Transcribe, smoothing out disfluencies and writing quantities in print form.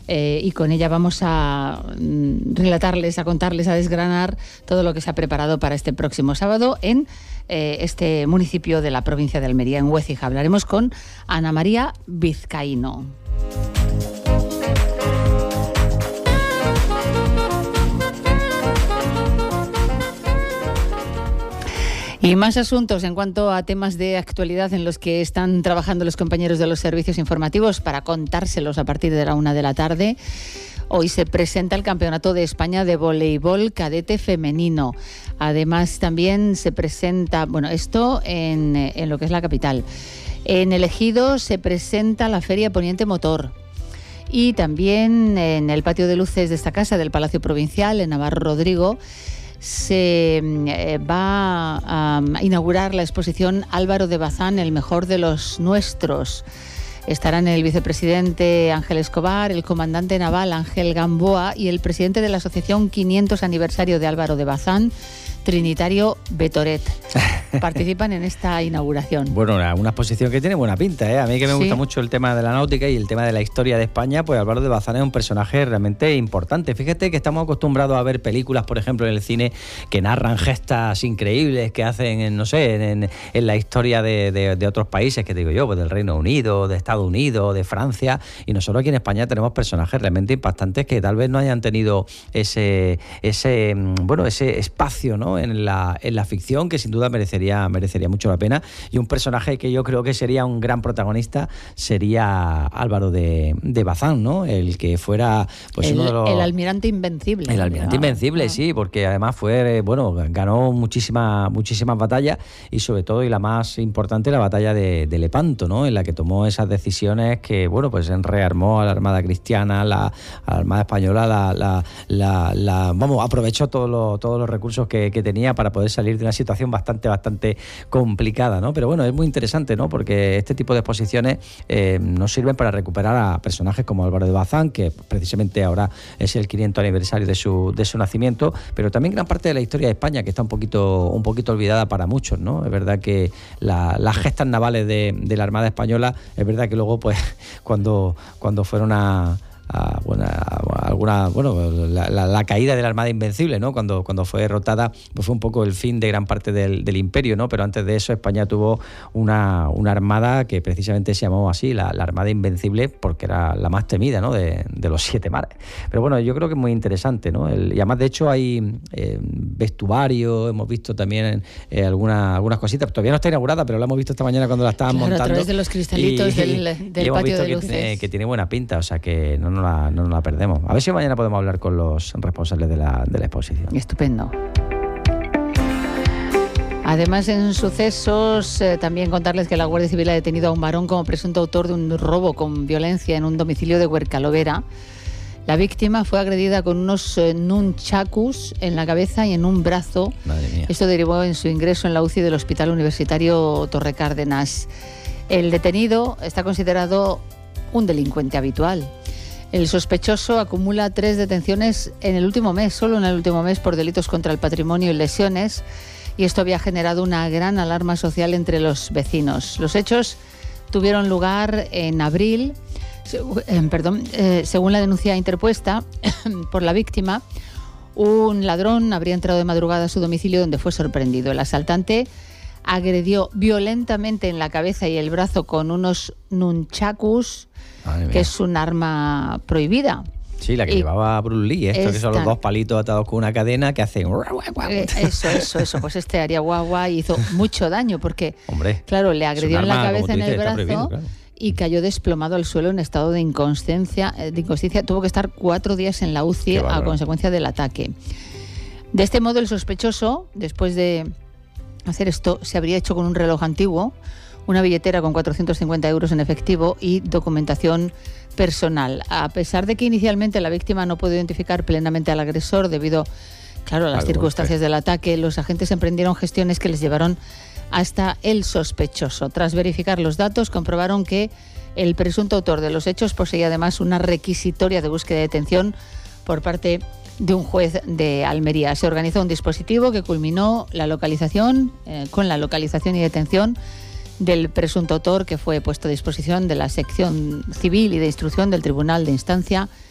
y con ella vamos a relatarles, a contarles, a desgranar todo lo que se ha preparado para este próximo sábado en este municipio de la provincia de Almería, en Huécija. Hablaremos con Ana María Vizcaíno. Y más asuntos en cuanto a temas de actualidad en los que están trabajando los compañeros de los servicios informativos para contárselos a partir de la 1 de la tarde. Hoy se presenta el Campeonato de España de Voleibol Cadete Femenino. Además, también se presenta, esto en lo que es la capital. En el Ejido se presenta la Feria Poniente Motor. Y también en el patio de luces de esta casa del Palacio Provincial, en Navarro Rodrigo, se va a inaugurar la exposición Álvaro de Bazán, el mejor de los nuestros. Estarán el vicepresidente Ángel Escobar, el comandante naval Ángel Gamboa y el presidente de la Asociación 500 Aniversario de Álvaro de Bazán, Trinitario Betoret. Participan en esta inauguración. Bueno, una exposición que tiene buena pinta, ¿eh? A mí que me gusta mucho el tema de la náutica y el tema de la historia de España, pues Álvaro de Bazán es un personaje realmente importante. Fíjate que estamos acostumbrados a ver películas, por ejemplo, en el cine, que narran gestas increíbles que hacen, en la historia de otros países, que digo yo, pues del Reino Unido, de Estados Unidos, de Francia, y nosotros aquí en España tenemos personajes realmente impactantes que tal vez no hayan tenido ese espacio, ¿no?, en la ficción, que sin duda merecería mucho la pena. Y un personaje que yo creo que sería un gran protagonista sería Álvaro de Bazán, ¿no? El que fuera uno de los... El almirante invencible. El almirante invencible, sí, porque además ganó muchísimas batallas y sobre todo, y la más importante, la batalla de Lepanto, ¿no?, en la que tomó esas decisiones que, rearmó a la Armada cristiana, a la Armada española, aprovechó todos los recursos que tenía para poder salir de una situación bastante complicada, ¿no? Pero es muy interesante, ¿no?, porque este tipo de exposiciones nos sirven para recuperar a personajes como Álvaro de Bazán, que precisamente ahora es el 500 aniversario de su nacimiento, pero también gran parte de la historia de España, que está un poquito olvidada para muchos, ¿no? Es verdad que las gestas navales de la Armada Española, es verdad que luego, cuando fueron la caída de la Armada Invencible, ¿no?, cuando fue derrotada, fue un poco el fin de gran parte del imperio, ¿no? Pero antes de eso España tuvo una armada que precisamente se llamó así, la Armada Invencible, porque era la más temida, ¿no?, de los 7 mares. Pero yo creo que es muy interesante, ¿no? Y además, de hecho, hay vestuario, hemos visto también algunas cositas. Todavía no está inaugurada, pero la hemos visto esta mañana cuando la estaban montando. A través de los cristalitos del patio de luces. Que tiene buena pinta, o sea que no nos la perdemos. A ver si mañana podemos hablar con los responsables de la exposición. Estupendo. Además, en sucesos, también contarles que la Guardia Civil ha detenido a un varón como presunto autor de un robo con violencia en un domicilio de Huercalovera. La víctima fue agredida con unos nunchakus en la cabeza y en un brazo. Madre mía. Esto derivó en su ingreso en la UCI del Hospital Universitario Torre Cárdenas. El detenido está considerado un delincuente habitual. El sospechoso acumula 3 detenciones solo en el último mes, por delitos contra el patrimonio y lesiones, y esto había generado una gran alarma social entre los vecinos. Los hechos tuvieron lugar en abril, según la denuncia interpuesta por la víctima. Un ladrón habría entrado de madrugada a su domicilio, donde fue sorprendido. El asaltante agredió violentamente en la cabeza y el brazo con unos nunchakus, que es un arma prohibida. Sí, la que llevaba Bruce Lee, que son los 2 palitos atados con una cadena que hacen... Eso. Pues este haría guagua y hizo mucho daño porque, claro, le agredió en la cabeza, en el brazo, y cayó desplomado al suelo en estado de inconsciencia. Tuvo que estar 4 días en la UCI a consecuencia del ataque. De este modo, el sospechoso, después de hacer esto, se habría hecho con un reloj antiguo, una billetera con 450 euros en efectivo y documentación personal. A pesar de que inicialmente la víctima no pudo identificar plenamente al agresor debido, a las circunstancias del ataque, los agentes emprendieron gestiones que les llevaron hasta el sospechoso. Tras verificar los datos, comprobaron que el presunto autor de los hechos poseía además una requisitoria de búsqueda y detención por parte de un juez de Almería. Se organizó un dispositivo que culminó con la localización y detención del presunto autor, que fue puesto a disposición de la sección civil y de instrucción del Tribunal de Instancia